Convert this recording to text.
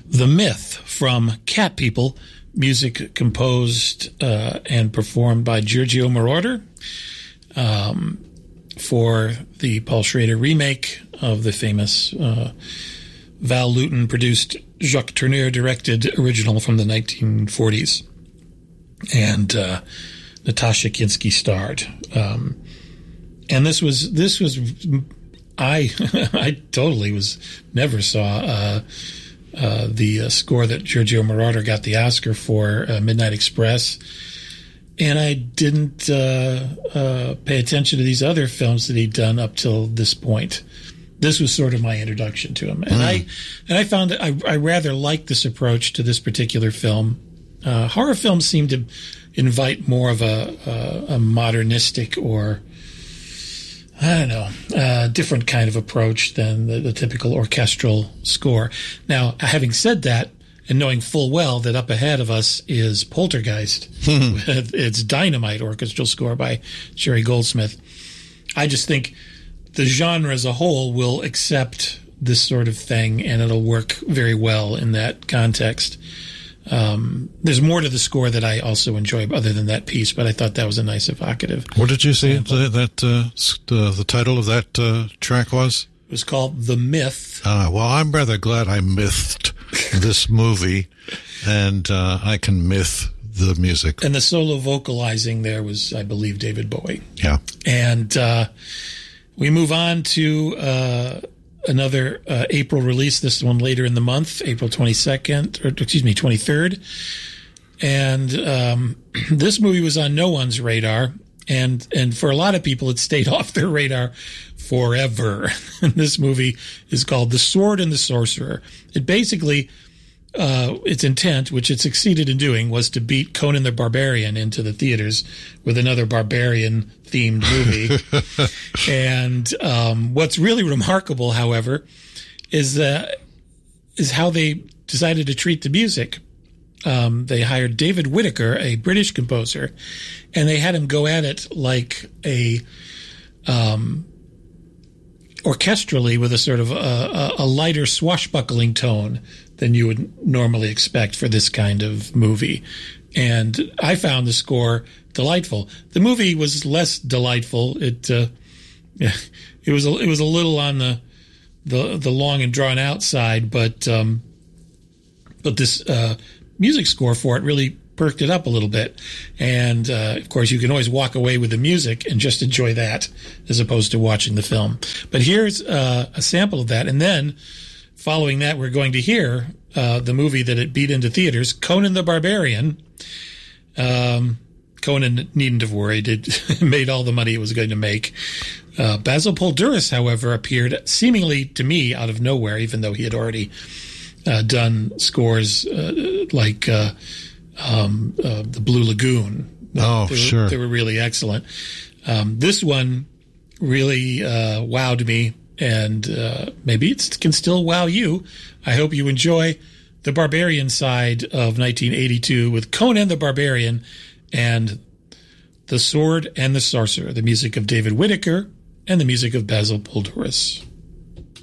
The Myth from Cat People, music composed and performed by Giorgio Moroder for the Paul Schrader remake of the famous Val Lewton produced, Jacques Tourneur directed original from the 1940s. And Natasha Kinski starred. And this was I totally never saw the score that Giorgio Moroder got the Oscar for, Midnight Express, and I didn't pay attention to these other films that he'd done up till this point. This was sort of my introduction to him, and I found that I rather liked this approach to this particular film. Horror films seem to invite more of a modernistic or, I don't know, different kind of approach than the typical orchestral score. Now, having said that, and knowing full well that up ahead of us is Poltergeist, it's Dynamite orchestral score by Jerry Goldsmith, I just think the genre as a whole will accept this sort of thing, and it'll work very well in that context. There's more to the score that I also enjoy other than that piece, but I thought that was a nice evocative. What did you say the title of that track was? It was called The Myth. Well, I'm rather glad I mythed this movie, and I can myth the music. And the solo vocalizing there was, I believe, David Bowie. Yeah. And we move on to another April release, this one later in the month, April 23rd. And this movie was on no one's radar, and for a lot of people, it stayed off their radar forever. And this movie is called The Sword and the Sorcerer. It basically, its intent, which it succeeded in doing, was to beat Conan the Barbarian into the theaters with another barbarian-themed movie. And what's really remarkable, however, is how they decided to treat the music. They hired David Whittaker, a British composer, and they had him go at it like a orchestrally with a sort of a lighter swashbuckling tone than you would normally expect for this kind of movie. And I found the score delightful. The movie was less delightful. It was a little on the long and drawn out side, but this music score for it really perked it up a little bit. And of course, you can always walk away with the music and just enjoy that as opposed to watching the film. But here's a sample of that, and then following that, we're going to hear the movie that it beat into theaters, Conan the Barbarian. Conan needn't have worried. It made all the money it was going to make. Basil Poledouris, however, appeared seemingly to me out of nowhere, even though he had already done scores like The Blue Lagoon. Sure. They were really excellent. This one really wowed me, and maybe it can still wow you. I hope you enjoy the Barbarian side of 1982 with Conan the Barbarian and The Sword and the Sorcerer, the music of David Whittaker and the music of Basil Poledouris.